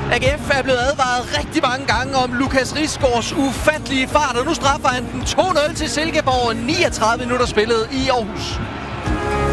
AGF er blevet advaret rigtig mange gange om Lukas Risgaards ufattelige fart, og nu straffer han den 2-0 til Silkeborg. 39 minutter spillet i Aarhus.